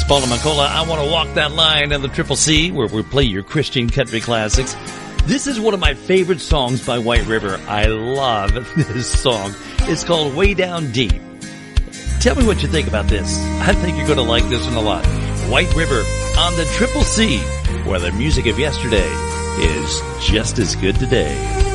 Paula Macola, I Want to Walk That Line on the Triple C, where we play your Christian country classics. This is one of my favorite songs by White River. I love this song. It's called Way Down Deep. Tell me what you think about this. I think you're going to like this one a lot. White River on the Triple C, where the music of yesterday is just as good today.